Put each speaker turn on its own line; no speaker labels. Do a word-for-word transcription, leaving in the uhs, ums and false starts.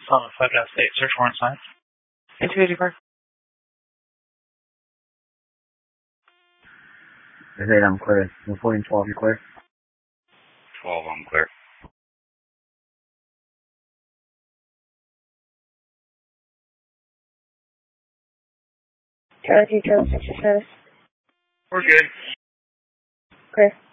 Solid five dash eight, search warrant signed. two eighty-five.
eight, I'm clear. Reporting twelve, you clear?
twelve, I'm clear.
Charlie two, Charlie six, your service.
We're good.
Clear.